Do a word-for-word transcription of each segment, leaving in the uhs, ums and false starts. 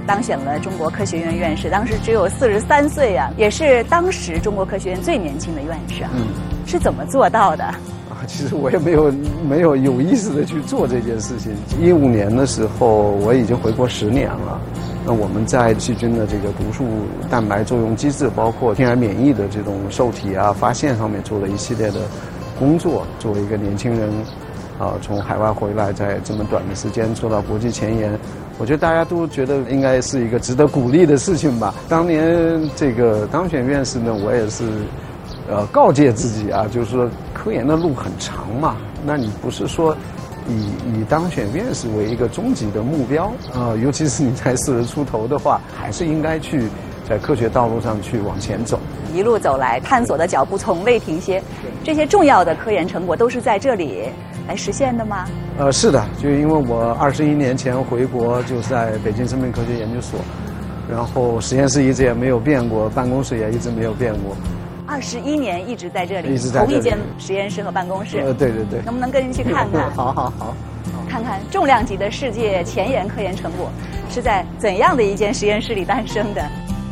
当选了中国科学院院士，当时只有四十三岁啊，也是当时中国科学院最年轻的院士啊。嗯，是怎么做到的？ 啊，其实我也没有没有有意识的去做这件事情。一五年的时候，我已经回国十年了。那我们在细菌的这个毒素蛋白作用机制，包括天然免疫的这种受体啊发现上面做了一系列的工作。作为一个年轻人，啊，从海外回来，在这么短的时间做到国际前沿，我觉得大家都觉得应该是一个值得鼓励的事情吧。当年这个当选院士呢，我也是。呃，告诫自己啊，就是说科研的路很长嘛，那你不是说以以当选院士为一个终极的目标啊、呃，尤其是你才四十出头的话，还是应该去在科学道路上去往前走。 一路走来，探索的脚步从未停歇，这些重要的科研成果都是在这里来实现的吗？ 呃，是的，就因为我二十一年前回国，就在北京生命科学研究所，然后实验室一直也没有变过，办公室也一直没有变过。 二十一年一直在这里， 一直在这里， 同一间实验室和办公室。 呃，对对对。 能不能跟您去看看？ 好好好， 看看重量级的世界前沿科研成果是在怎样的一间实验室里诞生的？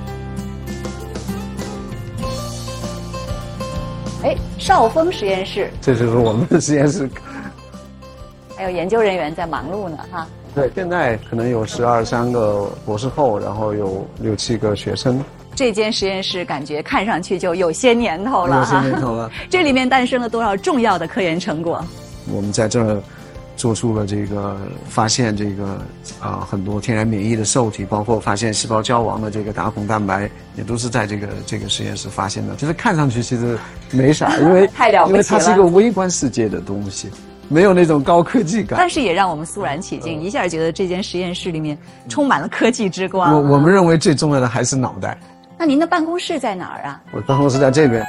哎，邵峰实验室， 这就是我们的实验室。 还有研究人员在忙碌呢，哈。 对，现在可能有十二三个博士后，然后有六七个学生。 这间实验室感觉看上去就有些年头了， 有些年头了。 这里面诞生了多少重要的科研成果？ 我们在这儿做出了这个发现，这个啊、呃、很多天然免疫的受体，包括发现细胞交亡的这个打孔蛋白，也都是在这个这个实验室发现的。就是看上去其实没啥，因为太了不起了， 因为它是一个微观世界的东西。没有那种高科技感， 但是也让我们肃然起敬，一下觉得这间实验室里面充满了科技之光、啊。 我我们认为最重要的还是脑袋。 那您的办公室在哪儿啊？ 我的办公室在这边。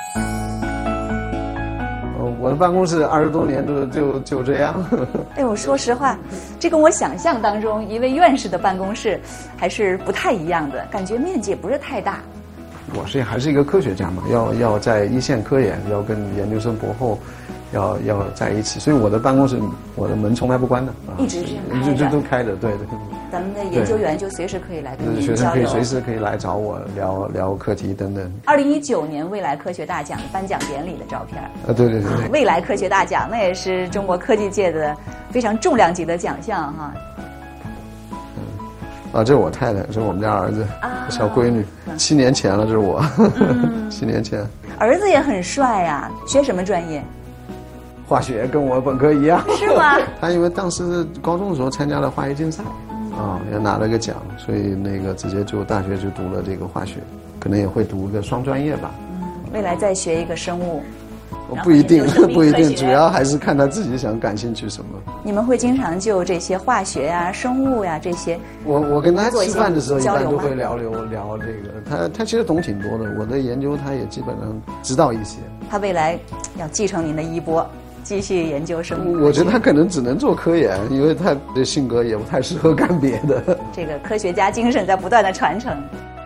我的办公室二十多年都就就这样。 哎，我说实话，这跟我想象当中一位院士的办公室还是不太一样的，感觉面积也不是太大。 我是还是一个科学家嘛，要要在一线科研，要跟研究生博后。要要在一起，所以我的办公室，我的门从来不关的， 啊、一直是开着，就都开着，对对。 咱们的研究员就随时可以来跟您交流， 学生可以随时可以来找我聊聊课题等等。 二零一九年未来科学大奖颁奖典礼的照片， 啊，对对对对， 未来科学大奖那也是中国科技界的非常重量级的奖项哈。 嗯，啊，这是我太太，这是我们家儿子，啊、小闺女，七年前了，这是我，嗯、七年前。 儿子也很帅呀、啊，学什么专业？ 化学跟我本科一样， 是吗？ 他因为当时高中的时候参加了化学竞赛，啊、嗯，也拿了个奖，所以那个直接就大学就读了这个化学，可能也会读个双专业吧。 嗯，未来再学一个生物， 不一定，不一定，主要还是看他自己想感兴趣什么。 你们会经常就这些化学呀、生物呀这些， 我我跟他吃饭的时候一般都会聊聊聊这个，他他其实懂挺多的，我的研究他也基本上知道一些。 他未来要继承您的衣钵。继续研究生物， 我觉得他可能只能做科研，因为他的性格也不太适合干别的。 这个科学家精神在不断的传承。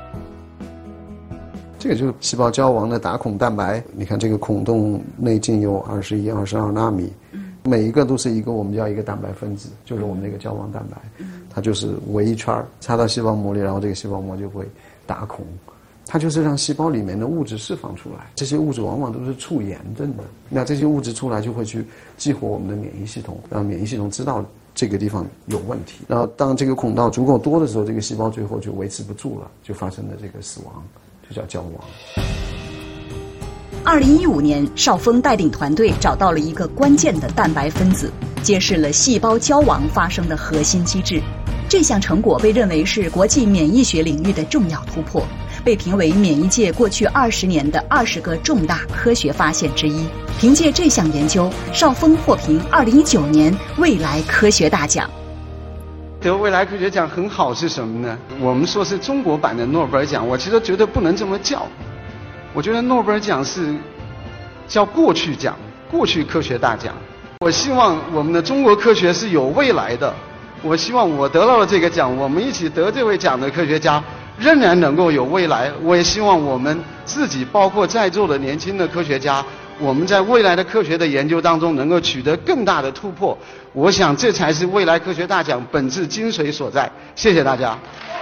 这个就是细胞交亡的打孔蛋白，你看这个孔洞内径有二十一、二十二纳米，每一个都是一个我们叫一个蛋白分子，就是我们那个交亡蛋白，它就是围一圈插到细胞膜里，然后这个细胞膜就会打孔。它就是让细胞里面的物质释放出来，这些物质往往都是促炎症的。那这些物质出来就会去激活我们的免疫系统，让免疫系统知道这个地方有问题。然后当这个孔道足够多的时候，这个细胞最后就维持不住了，就发生了这个死亡，就叫交亡。 二零一五年，邵峰带领团队找到了一个关键的蛋白分子，揭示了细胞交亡发生的核心机制。这项成果被认为是国际免疫学领域的重要突破，被评为免疫界过去二十年的二十个重大科学发现之一。凭借这项研究，邵峰获评二零一九年未来科学大奖。 得未来科学奖很好是什么呢？我们说是中国版的诺贝尔奖，我其实觉得不能这么叫。我觉得诺贝尔奖是叫过去奖，过去科学大奖。我希望我们的中国科学是有未来的。我希望我得到了这个奖，我们一起得这位奖的科学家仍然能够有未来。我也希望我们自己，包括在座的年轻的科学家，我们在未来的科学的研究当中能够取得更大的突破。我想这才是未来科学大奖本质精髓所在。谢谢大家。